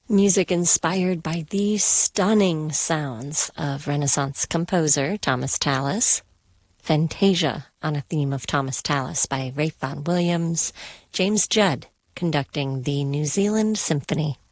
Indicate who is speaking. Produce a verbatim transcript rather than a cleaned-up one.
Speaker 1: Music inspired by the stunning sounds of Renaissance composer Thomas Tallis. Fantasia on a theme of Thomas Tallis by Ralph Vaughan Williams. James Judd conducting the New Zealand Symphony.